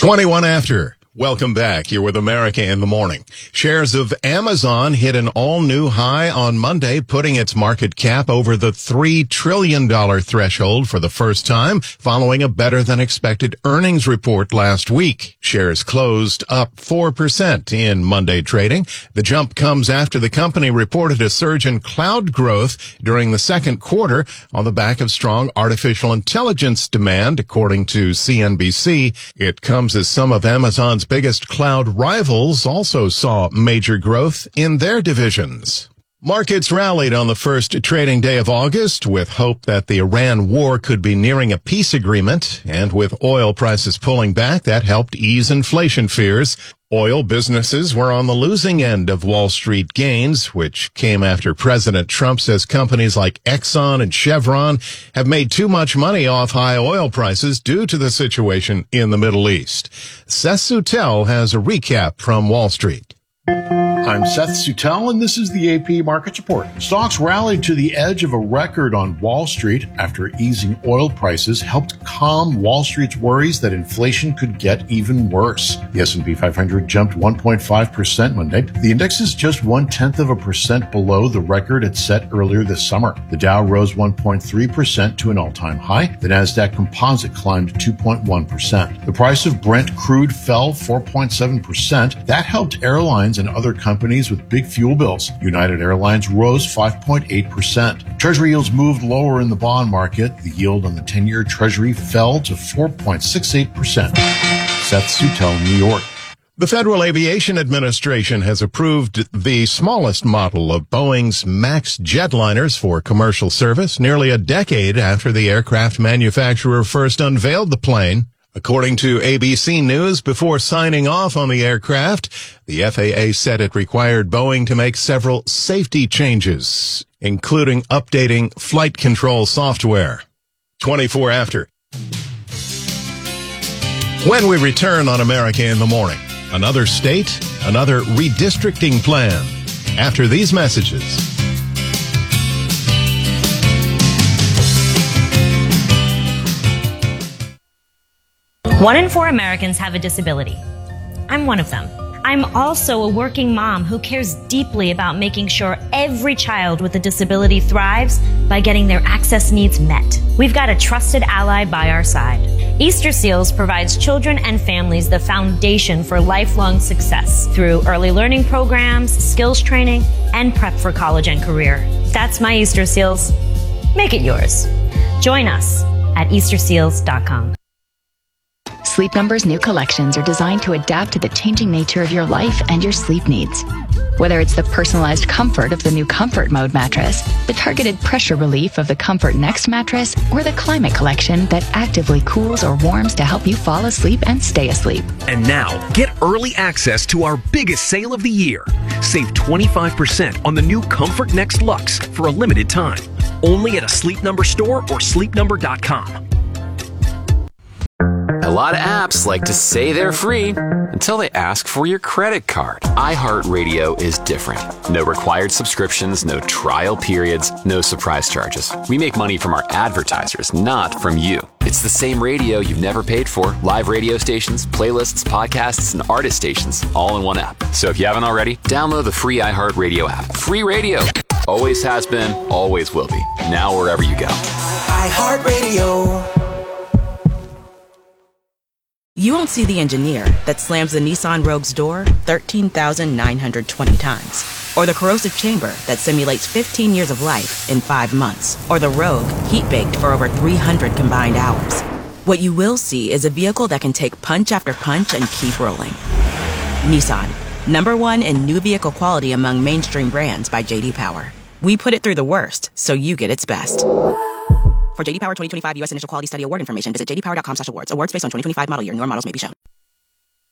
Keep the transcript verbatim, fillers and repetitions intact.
twenty-one after. Welcome back. You're with America in the Morning. Shares of Amazon hit an all-new high on Monday, putting its market cap over the three trillion dollars threshold for the first time, following a better-than-expected earnings report last week. Shares closed up four percent in Monday trading. The jump comes after the company reported a surge in cloud growth during the second quarter on the back of strong artificial intelligence demand, according to C N B C. It comes as some of Amazon's biggest cloud rivals also saw major growth in their divisions. Markets rallied on the first trading day of August with hope that the Iran war could be nearing a peace agreement, and with oil prices pulling back, that helped ease inflation fears. Oil businesses were on the losing end of Wall Street gains, which came after President Trump says companies like Exxon and Chevron have made too much money off high oil prices due to the situation in the Middle East. Seth Sutel has a recap from Wall Street. I'm Seth Sutel, and this is the A P Markets Report. Stocks rallied to the edge of a record on Wall Street after easing oil prices helped calm Wall Street's worries that inflation could get even worse. The S and P five hundred jumped one point five percent Monday. The index is just one-tenth of a percent below the record it set earlier this summer. The Dow rose one point three percent to an all-time high. The Nasdaq Composite climbed two point one percent. The price of Brent crude fell four point seven percent. That helped airlines and other companies Companies with big fuel bills. United Airlines rose five point eight percent. Treasury yields moved lower in the bond market. The yield on the ten-year Treasury fell to four point six eight percent. Seth Sutel, New York. The Federal Aviation Administration has approved the smallest model of Boeing's MAX jetliners for commercial service, nearly a decade after the aircraft manufacturer first unveiled the plane. According to A B C News, before signing off on the aircraft, the F A A said it required Boeing to make several safety changes, including updating flight control software. twenty-four after. When we return on America in the Morning, another state, another redistricting plan. After these messages. One in four Americans have a disability. I'm one of them. I'm also a working mom who cares deeply about making sure every child with a disability thrives by getting their access needs met. We've got a trusted ally by our side. Easter Seals provides children and families the foundation for lifelong success through early learning programs, skills training, and prep for college and career. That's my Easter Seals. Make it yours. Join us at easter seals dot com. Sleep Number's new collections are designed to adapt to the changing nature of your life and your sleep needs. Whether it's the personalized comfort of the new Comfort Mode mattress, the targeted pressure relief of the Comfort Next mattress, or the Climate Collection that actively cools or warms to help you fall asleep and stay asleep. And now, get early access to our biggest sale of the year. Save twenty-five percent on the new Comfort Next Luxe for a limited time. Only at a Sleep Number store or sleep number dot com. A lot of apps like to say they're free until they ask for your credit card. iHeartRadio is different. No required subscriptions, no trial periods, no surprise charges. We make money from our advertisers, not from you. It's the same radio you've never paid for. Live radio stations, playlists, podcasts, and artist stations, all in one app. So if you haven't already, download the free iHeartRadio app. Free radio. Always has been, always will be. Now wherever you go. iHeartRadio. You won't see the engineer that slams the Nissan Rogue's door thirteen thousand nine hundred twenty times. Or the corrosive chamber that simulates fifteen years of life in five months. Or the Rogue heat-baked for over three hundred combined hours. What you will see is a vehicle that can take punch after punch and keep rolling. Nissan, number one in new vehicle quality among mainstream brands by J D Power. We put it through the worst, so you get its best. For J D Power twenty twenty-five U S Initial Quality Study Award information, visit j d power dot com slash awards. Awards based on twenty twenty-five model year. Newer models may be shown.